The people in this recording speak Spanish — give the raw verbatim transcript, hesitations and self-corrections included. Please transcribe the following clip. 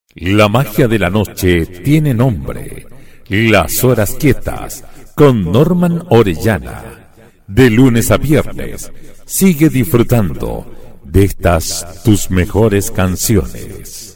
La magia de la noche tiene nombre. Las horas quietas con Norman Orellana. De lunes a viernes, sigue disfrutando de estas tus mejores canciones.